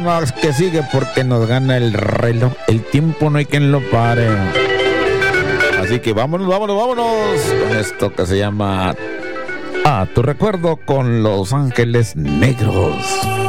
Más que sigue porque nos gana el reloj. El tiempo no hay quien lo pare. Así que vámonos con esto que se llama tu recuerdo con Los Ángeles Negros.